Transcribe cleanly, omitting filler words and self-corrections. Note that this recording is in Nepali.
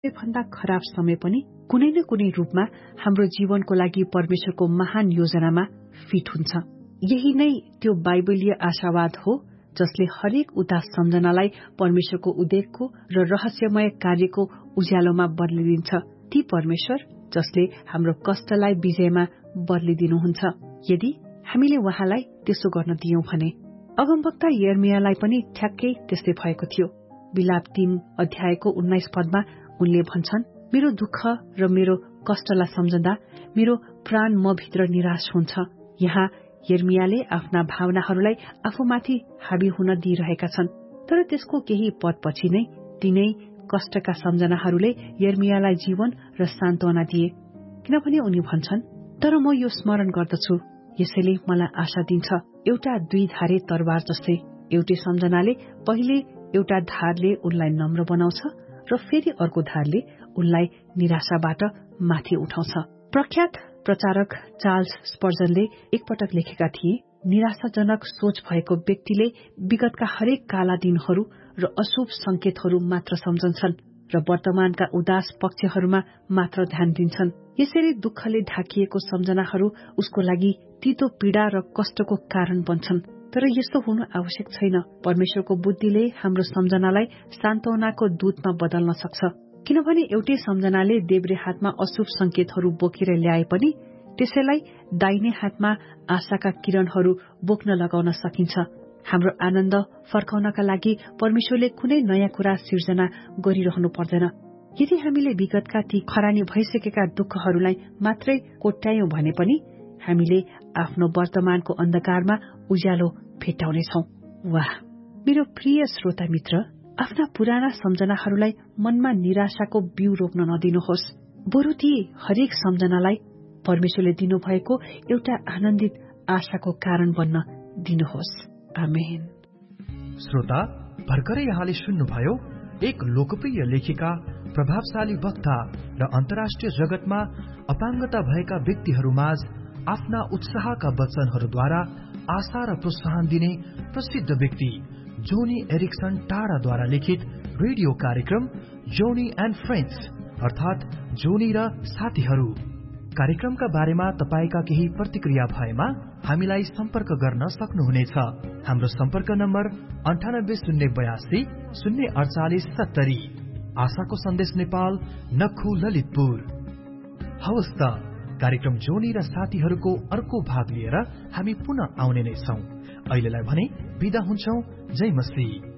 भन्दा खराब समय पनि कुनै न कुनै रूपमा हाम्रो जीवनको लागि परमेश्वरको महान योजनामा फिट हुन्छ। यही नै त्यो बाइबलीय आशावाद हो जसले हरेक उदास सम्झनालाई परमेश्वरको उद्देश्यको र रहस्यमय कार्यको उज्यालोमा बदलिदिन्छ। ती परमेश्वर जसले हाम्रो कष्टलाई विजयमा बदलिदिनुहुन्छ, यदि हामीले उहाँलाई त्यसो गर्न दियौं भने। अगमवक्ता यर्मियालाई पनि ठ्याक्कै त्यस्तै भएको थियो। बिलाप 3 अध्यायको 19 पदमा उनले भन्छन्, मेरो दुःख र मेरो कष्टलाई सम्झँदा मेरो प्राण मभित्र निराश हुन्छ। यहाँ यर्मियाले आफ्ना भावनाहरूलाई आफूमाथि हावी हुन दिइरहेका छन्, तर त्यसको केही पदपछि नै तिनै कष्टका सम्झनाहरूले यर्मियालाई जीवन र सान्त्वना दिए, किनभने उनी भन्छन्, तर म यो स्मरण गर्दछु, यसैले मलाई आशा दिन्छ, एउटा 2 धारे तरवार जस्तै। एउटै सम्झनाले पहिले एउटा धारले उनलाई नम्र बनाउँछ र फेरि अर्को धारले उनलाई निराशाबाट माथि उठाउँछ। प्रख्यात प्रचारक चार्ल्स स्पर्जनले एकपटक लेखेका थिए, निराशाजनक सोच भएको व्यक्तिले विगतका हरेक काला दिनहरू र अशुभ संकेतहरू मात्र सम्झन्छन् र वर्तमानका उदास पक्षहरूमा मात्र ध्यान दिन्छन्। यसरी दुःखले ढाकिएको सम्झनाहरू उसको लागि तीतो पीड़ा र कष्टको कारण बन्छन्। तर यस्तो हुनु आवश्यक छैन। परमेश्वरको बुद्धिले हाम्रो सम्झनालाई सान्त्वनाको दूतमा बदल्न सक्छ, किनभने एउटै सम्झनाले देब्रे हातमा अशुभ संकेतहरू बोकेर ल्याए पनि त्यसैलाई दाहिने हातमा आशाका किरणहरू बोक्न लगाउन सकिन्छ। हाम्रो आनन्द फर्काउनका लागि परमेश्वरले कुनै नयाँ कुरा सिर्जना गरिरहनु पर्दैन। यदि हामीले विगतका ती खरानी भइसकेका दुःखहरूलाई मात्रै कोट्यायौं भने पनि हामीले आफ्नो वर्तमानको अन्धकारमा उज्यालो भेट्टाउनेछौं। वाह, मेरो प्रिय श्रोता मित्र, आफ्ना पुराना सम्झनाहरूलाई मनमा निराशाको बिउ रोप्न नदिनुहोस्। बरु ती हरेक सम्झनालाई परमेश्वरले दिनुभएको एउटा आनन्दित आशाको कारण बन्न दिनुहोस्। आमेन। श्रोता, भर्खरै यहाँले सुन्नुभयो एक लोकप्रिय लेखिका, प्रभावशाली वक्ता र अन्तर्राष्ट्रिय जगतमा अपाङ्गता भएका व्यक्तिहरूमाझ आफ्ना उत्साहका वचनहरूद्वारा आशा र प्रोत्साहन दिने प्रसिद्ध व्यक्ति जोनी एरिक्सन टाढाद्वारा लिखित रेडियो कार्यक्रम जोनी एन्ड फ्रेन्ड्स अर्थात जोनी र साथीहरू कार्यक्रमका बारेमा तपाईका केही प्रतिक्रिया भएमा हामीलाई सम्पर्क गर्न सक्नुहुनेछ। हाम्रो सम्पर्क नम्बर 9802 048 70। आशाको सन्देश नेपाल, नक्खु, ललितपुर। हवस् त, कार्यक्रम जोनी र साथीहरूको अर्को भाग लिएर हामी पुनः आउने नै छौं। अहिलेलाई भने बिदा हुन्छौं। जय मसीह।